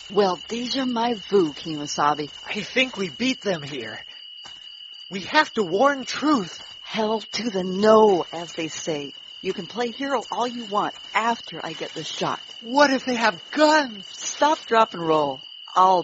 Well, deja my vu, Kemosabe. I think we beat them here. We have to warn Truth. Hell to the no, as they say. You can play hero all you want after I get the shot. What if they have guns? Stop, drop, and roll. I'll